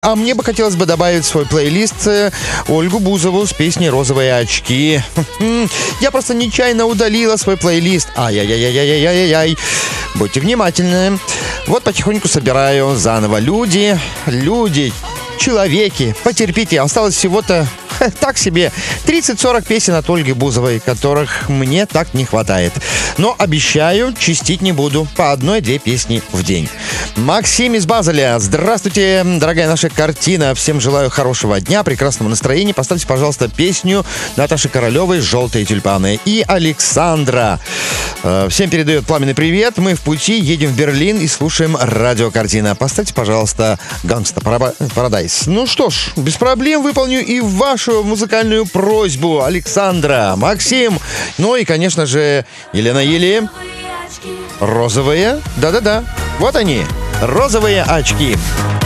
А мне бы хотелось бы добавить в свой плейлист Ольгу Бузову с песней «Розовые очки». Я просто нечаянно удалила свой плейлист. Ай-яй-яй-яй-яй-яй-яй. Будьте внимательны. Вот потихоньку собираю заново. Люди, человеки, потерпите. Осталось всего-то так себе 30-40 песен от Ольги Бузовой, которых мне так не хватает. Но обещаю, чистить не буду. По 1-2 песни в день. Максим из Базеля. Здравствуйте, дорогая наша картина. Всем желаю хорошего дня, прекрасного настроения. Поставьте, пожалуйста, песню Наташи Королевой «Желтые тюльпаны». И Александра. Всем передает пламенный привет. Мы в пути, едем в Берлин и слушаем радио «Картина». Поставьте, пожалуйста, «Гангста Парадайз». Ну что ж, без проблем выполню и вашу музыкальную просьбу, Александра, Максим. Ну и, конечно же, Елена Ели. «Розовые». Да-да-да. Вот они, «Розовые очки».